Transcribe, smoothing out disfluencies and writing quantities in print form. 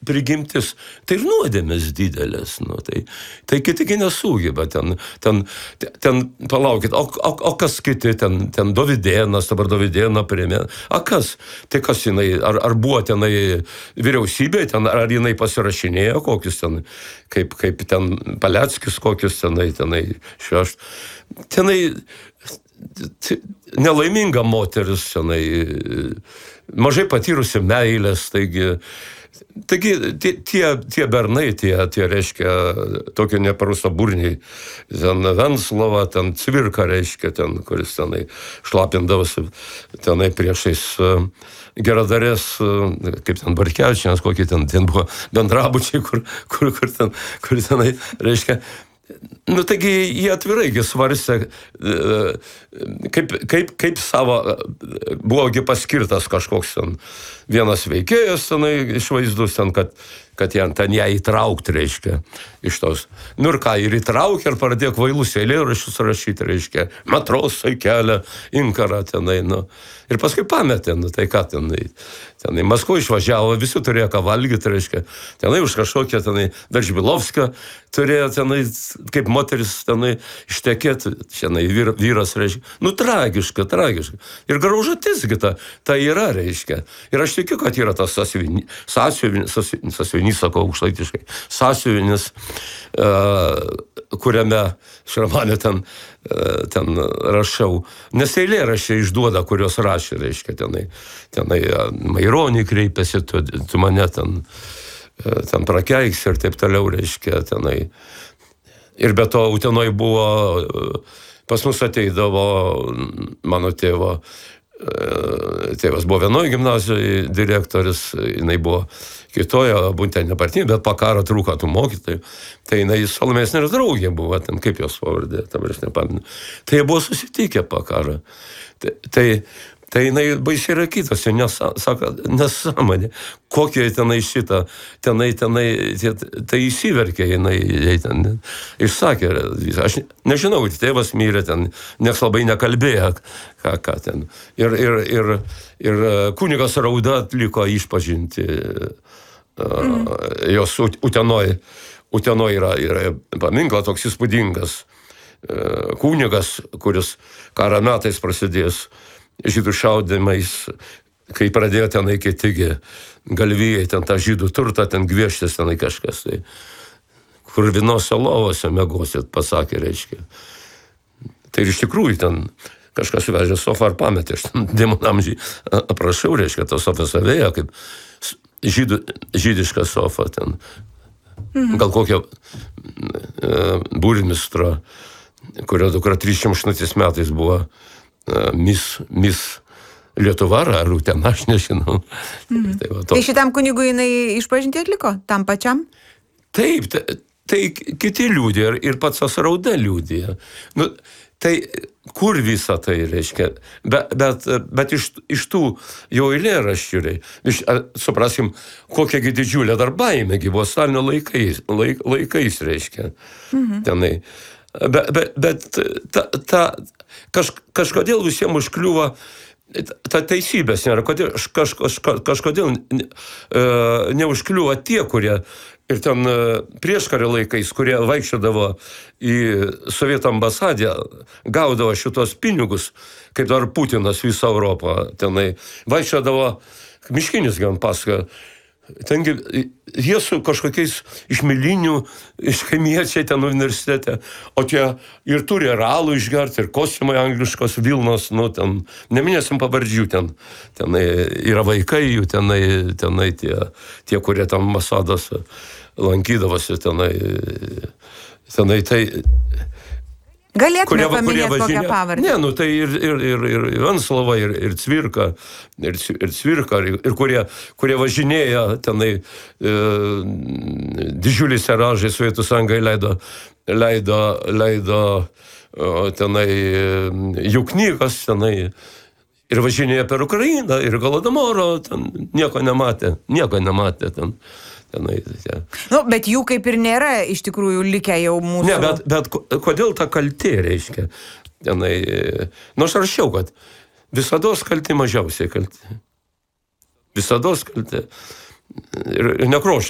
prigimtis, tai ir nuodėmės didelės, nu, tai kitigi nesugeba, ten palaukit, o kas kiti, ten Dovydėnas, dabar Dovydėną priėmė, kas, tai kas jinai, ar buvo tenai vyriausybė, ten, ar jinai pasirašinėjo kokius ten, kaip ten Paleckis kokius tenai švešt, tenai nelaiminga moteris, tenai mažai patyrusi meilės, taigi tie bernai, tie reiškia, tokie neparusaburniai, ten Venclova, ten Cvirka, reiškia, ten, kuris tenai šlapindavosi, tenai priešais geradarės, kaip ten Bartkevičienės, kokie ten buvo bendrabučiai, kur tenai, reiškia, nu, taigi jie atvirai svarstė, kaip savo, buvogi paskirtas kažkoks ten vienas veikėjas tenai išvaizdus, ten, kad ten ją įtraukti, reiškia, iš tos. Nu ir ką, ir įtraukė, ir pradėjo kvailus eilėraščius rašyti, reiškia, matrosai kelia inkarą tenai, nu. Ir paskui pametė, nu, tai ką tenai Maskvą išvažiavo, visi turėjo ką valgyti, reiškia, tenai už kažkokią tenai Daržbilovską turėjo tenai, kaip moteris tenai ištekėti, tenai vyras, reiškia, nu, tragiška. Ir graužatisgi ta yra, reiškia. Ir aš tikiu, kad yra tas sąsiuvinis, sakau aukštaitiškai, sąsiuvinis, kuriame Šramanė ten rašau, nes eilėraščiai išduoda, kurios rašė, reiškia, tenai Maironį kreipėsi, tu mane ten prakeiksi ir taip toliau, reiškia, tenai. Ir be to Utenoj buvo, pas mus ateidavo mano tėvas buvo vienoje gimnazijoje direktorius, jinai buvo kitoje, būtent nepartinė, bet po karo trūko tų mokytojų. Tai jinai Salomėjos Nėries draugė buvo, ten kaip jos pavardė, tam aš nepamenu. Tai jie buvo susitikę po karo. Tai jinai baisiai rakytasi, sako, nesąmonė, kokie tenai šitą, tenai, tai įsiverkė jinai ten, išsakė, aš nežinau, tėvas mirė ten, nes labai nekalbėjo, ką ten. Ir kunigas Rauda atliko išpažinti jos Utenoj yra paminklas toks įspūdingas kunigas, kuris karo metais prasidėjęs žydų šaudymais, kai pradėjo tenai kitigi galvijai, ten tą žydų turtą, ten gvieštis tenai kažkas, tai kur vienose lovose miegosit, pasakė, reiškia. Tai ir iš tikrųjų ten kažkas vežė sofą ar pametė, aš ten demonamžiai aprašau, reiškia, ta sofa savėja, kaip žydiška sofa ten. Gal kokia burmistro, kurio dukra 308 metais buvo Miss Lietuva ar Utena, aš nežinau. Tai šitam kunigui jinai išpažintį atliko? Tam pačiam? Taip, tai kiti liudija ir pats Rauda liudija. Nu, tai kur visą tai reiškia? Bet iš tų jau eilėraščių, supraskim, kokiagi didžiulė dar baimė buvo Stalino laikais, reiškia. Tenai. Bet kažkodėl visiems užkliuvo ta teisybės nėra, kažkodėl neužkliuvo tie, kurie ir ten prieškario laikais, kurie vaikščiodavo į Sovietų ambasadę, gaudavo šitos pinigus, kaip dar Putinas visą Europą tenai vaikščiodavo, Miškinis gan pasakojo, tengi jie su kažkokiais iš Milinių, iš kaimiečiai ten universitete, o tie ir turi ir alų išgerti, ir kostiumai angliškos Vilnos, nu ten, neminėsim pavardžių tenai yra vaikai jų, tenai tie, kurie tam ambasadose lankydavosi, tenai tai... Galėtume paminėti kokią pavardę. Ne, nu tai ir Venclova, ir Cvirka, ir kurie važinėja tenai didžiuliai seražai Sovietų Sąjungai leido tenai jų knygas tenai ir važinėja per Ukrainą, ir Golodomoro ten nieko nematė ten. Nu, bet jų kaip ir nėra iš tikrųjų likę jau mūsų... Ne, bet kodėl ta kaltė reiškia? Tenai, nu aš rašiau, kad visados kalti mažiausiai kalti. Visados kalti. Ir Nekrošius